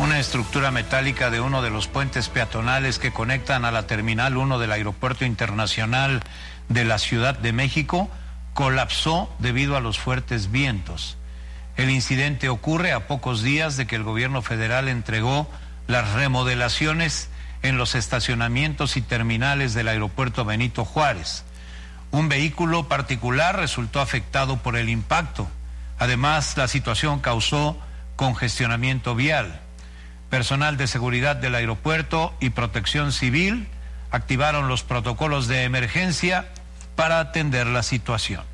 Una estructura metálica de uno de los puentes peatonales que conectan a la Terminal 1 del Aeropuerto Internacional de la Ciudad de México colapsó debido a los fuertes vientos. El incidente ocurre a pocos días de que el gobierno federal entregó las remodelaciones en los estacionamientos y terminales del aeropuerto Benito Juárez. Un vehículo particular resultó afectado por el impacto. Además, la situación causó congestionamiento vial. Personal de seguridad del aeropuerto y Protección Civil activaron los protocolos de emergencia para atender la situación.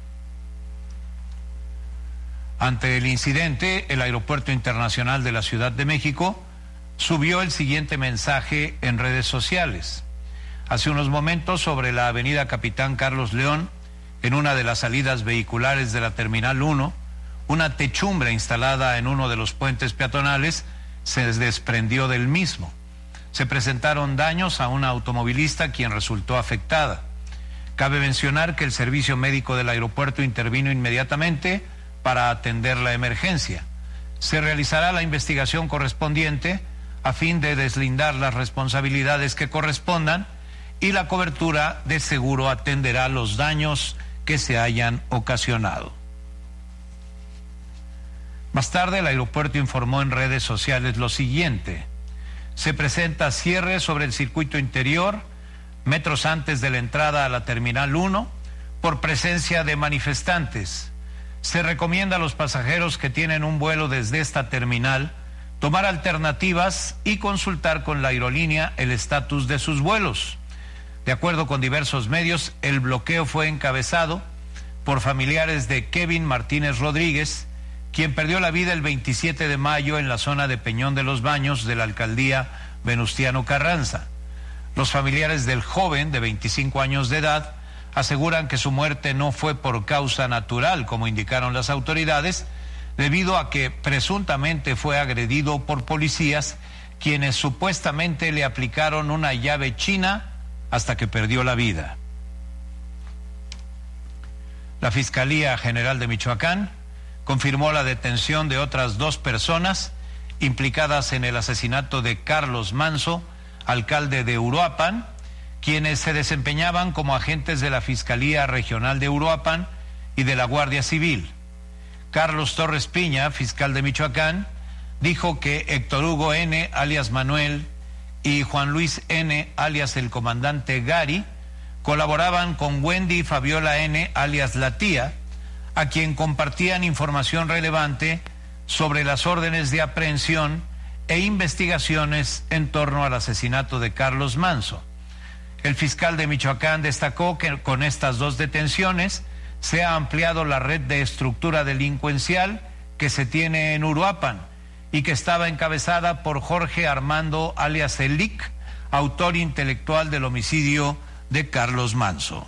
Ante el incidente, el Aeropuerto Internacional de la Ciudad de México subió el siguiente mensaje en redes sociales. Hace unos momentos, sobre la avenida Capitán Carlos León, en una de las salidas vehiculares de la Terminal 1, una techumbre instalada en uno de los puentes peatonales se desprendió del mismo. Se presentaron daños a una automovilista quien resultó afectada. Cabe mencionar que el servicio médico del aeropuerto intervino inmediatamente para atender la emergencia. Se realizará la investigación correspondiente a fin de deslindar las responsabilidades que correspondan y la cobertura de seguro atenderá los daños que se hayan ocasionado. Más tarde, el aeropuerto informó en redes sociales lo siguiente: se presenta cierre sobre el circuito interior metros antes de la entrada a la Terminal 1 por presencia de manifestantes. Se recomienda a los pasajeros que tienen un vuelo desde esta terminal tomar alternativas y consultar con la aerolínea el estatus de sus vuelos. De acuerdo con diversos medios, el bloqueo fue encabezado por familiares de Kevin Martínez Rodríguez, quien perdió la vida el 27 de mayo en la zona de Peñón de los Baños de la alcaldía Venustiano Carranza. Los familiares del joven de 25 años de edad aseguran que su muerte no fue por causa natural, como indicaron las autoridades, debido a que presuntamente fue agredido por policías, quienes supuestamente le aplicaron una llave china hasta que perdió la vida. La Fiscalía General de Michoacán confirmó la detención de otras 2 personas implicadas en el asesinato de Carlos Manso, alcalde de Uruapan, quienes se desempeñaban como agentes de la Fiscalía Regional de Uruapan y de la Guardia Civil. Carlos Torres Piña, fiscal de Michoacán, dijo que Héctor Hugo N., alias Manuel, y Juan Luis N., alias el comandante Gary, colaboraban con Wendy Fabiola N., alias La Tía, a quien compartían información relevante sobre las órdenes de aprehensión e investigaciones en torno al asesinato de Carlos Manso. El fiscal de Michoacán destacó que con estas 2 detenciones se ha ampliado la red de estructura delincuencial que se tiene en Uruapan y que estaba encabezada por Jorge Armando alias Elic, autor intelectual del homicidio de Carlos Manso.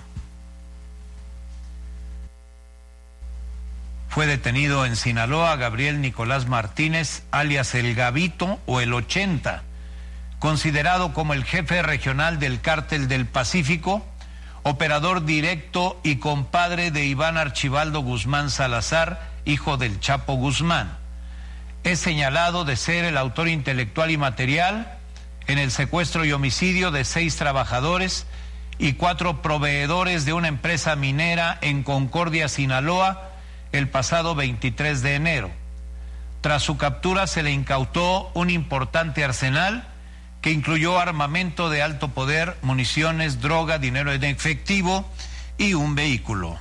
Fue detenido en Sinaloa Gabriel Nicolás Martínez, alias El Gabito o El 80, considerado como el jefe regional del Cártel del Pacífico, operador directo y compadre de Iván Archibaldo Guzmán Salazar, hijo del Chapo Guzmán. Es señalado de ser el autor intelectual y material en el secuestro y homicidio de 6 trabajadores y 4 proveedores de una empresa minera en Concordia, Sinaloa, el pasado 23 de enero. Tras su captura se le incautó un importante arsenal que incluyó armamento de alto poder, municiones, droga, dinero en efectivo y un vehículo.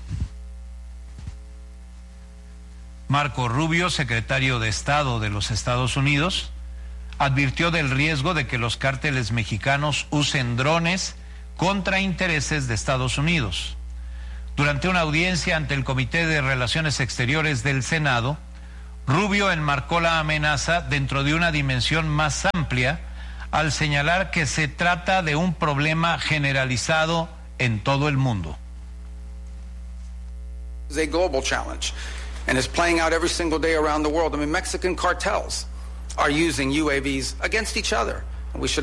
Marco Rubio, secretario de Estado de los Estados Unidos, advirtió del riesgo de que los cárteles mexicanos usen drones contra intereses de Estados Unidos. Durante una audiencia ante el Comité de Relaciones Exteriores del Senado, Rubio enmarcó la amenaza dentro de una dimensión más amplia al señalar que se trata de un problema generalizado en todo el mundo. It's a global challenge and it's playing out every single day around the world. I mean, Mexican cartels are using UAVs against each other. We should